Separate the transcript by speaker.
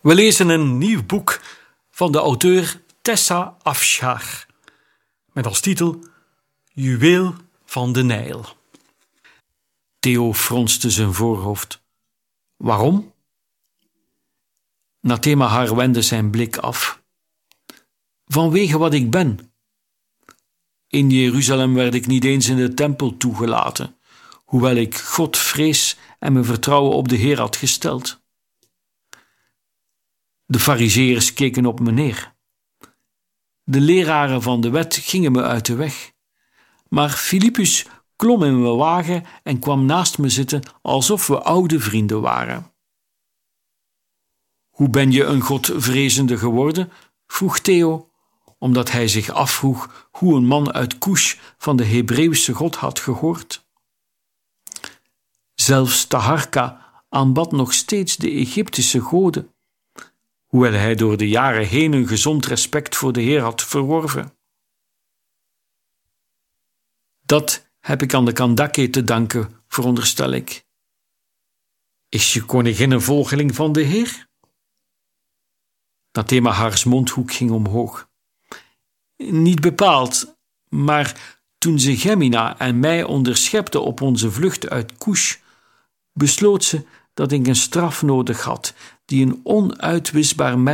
Speaker 1: We lezen een nieuw boek van de auteur Tessa Afshar, met als titel Juweel van de Nijl. Theo fronste zijn voorhoofd. Waarom? Nathemahar wendde zijn blik af. Vanwege wat ik ben. In Jeruzalem werd ik niet eens in de tempel toegelaten, hoewel ik God vrees en mijn vertrouwen op de Heer had gesteld. De farizeeërs keken op me neer. De leraren van de wet gingen me uit de weg. Maar Filippus klom in mijn wagen en kwam naast me zitten alsof we oude vrienden waren. Hoe ben je een godvrezende geworden? Vroeg Theo, omdat hij zich afvroeg hoe een man uit Kush van de Hebreeuwse God had gehoord. Zelfs Taharka aanbad nog steeds de Egyptische goden, hoewel hij door de jaren heen een gezond respect voor de Heer had verworven. Dat heb ik aan de Kandake te danken, veronderstel ik. Is je koningin een volgeling van de Heer? Nathemahars mondhoek ging omhoog. Niet bepaald, maar toen ze Gemina en mij onderschepte op onze vlucht uit Kush, besloot ze dat ik een straf nodig had die een onuitwisbaar merk